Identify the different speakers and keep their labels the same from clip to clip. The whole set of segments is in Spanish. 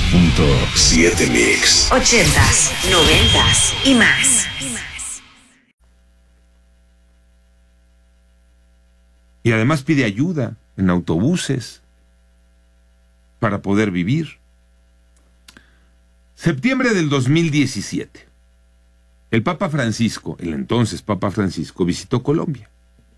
Speaker 1: 101.7 Mix.
Speaker 2: 80s, 90s y más.
Speaker 3: Y además pide ayuda en autobuses para poder vivir. Septiembre del 2017. El Papa Francisco, el entonces Papa Francisco, visitó Colombia.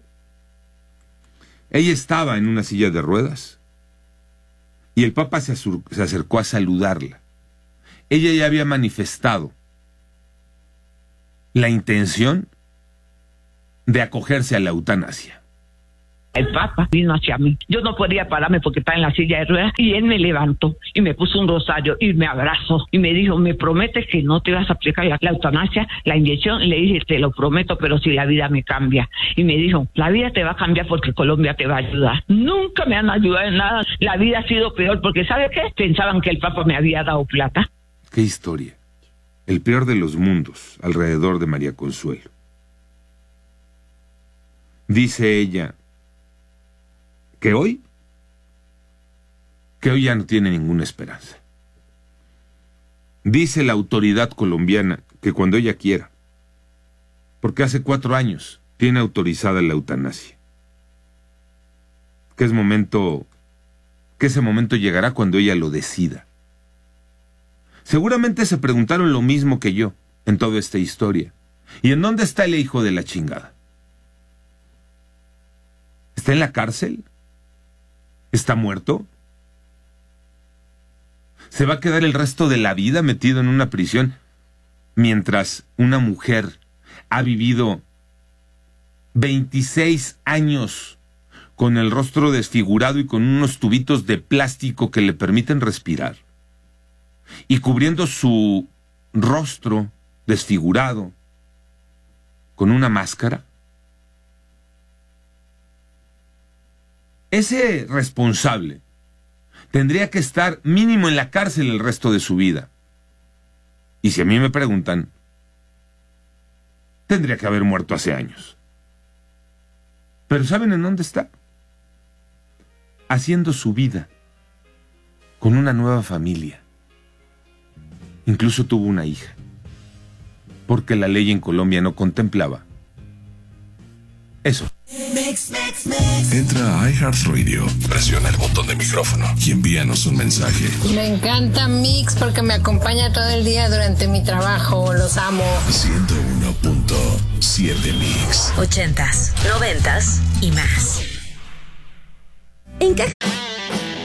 Speaker 3: Ella estaba en una silla de ruedas y el Papa se acercó a saludarla. Ella ya había manifestado la intención de acogerse a la eutanasia.
Speaker 4: El Papa vino hacia mí. Yo no podía pararme porque estaba en la silla de ruedas y él me levantó y me puso un rosario y me abrazó y me dijo, ¿me prometes que no te vas a aplicar la eutanasia, la inyección? Y le dije, te lo prometo, pero si la vida me cambia. Y me dijo, la vida te va a cambiar porque Colombia te va a ayudar. Nunca me han ayudado en nada. La vida ha sido peor porque, ¿sabe qué? Pensaban que el Papa me había dado plata.
Speaker 3: ¡Qué historia! El peor de los mundos alrededor de María Consuelo. Dice ella que hoy ya no tiene ninguna esperanza. Dice la autoridad colombiana que cuando ella quiera, porque hace 4 años tiene autorizada la eutanasia, que ese momento llegará cuando ella lo decida. Seguramente se preguntaron lo mismo que yo en toda esta historia. ¿Y en dónde está el hijo de la chingada? ¿Está en la cárcel? ¿Está muerto? ¿Se va a quedar el resto de la vida metido en una prisión mientras una mujer ha vivido 26 años con el rostro desfigurado y con unos tubitos de plástico que le permiten respirar y cubriendo su rostro desfigurado con una máscara? Ese responsable tendría que estar mínimo en la cárcel el resto de su vida. Y si a mí me preguntan, tendría que haber muerto hace años. Pero ¿saben en dónde está? Haciendo su vida con una nueva familia. Incluso tuvo una hija, porque la ley en Colombia no contemplaba eso.
Speaker 1: Entra a iHeartRadio, presiona el botón de micrófono y envíanos un mensaje.
Speaker 5: Me encanta Mix porque me acompaña todo el día durante mi trabajo. Los amo.
Speaker 1: 101.7 Mix.
Speaker 2: 80s, 90s y más.
Speaker 6: ¿En qué